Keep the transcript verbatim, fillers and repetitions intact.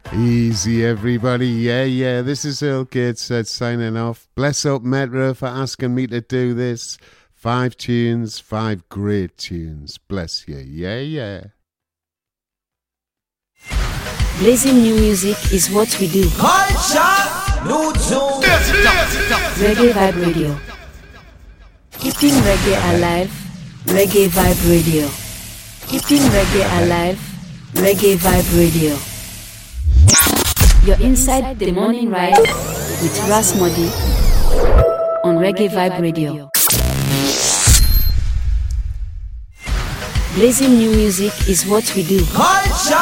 Easy, everybody. Yeah, yeah. This is Earl Gateshead signing off. Bless up Metro for asking me to do this. Five tunes, five great tunes. Bless you. Yeah, yeah. Blazing new music is what we do. Culture, new tune. Reggae Vibe Radio. Keeping reggae alive. Reggae Vibe Radio. Keeping reggae alive. Reggae Vibe Radio. You're inside the morning ride with Ras Modi on Reggae Vibe Radio. Blazing new music is what we do. Culture.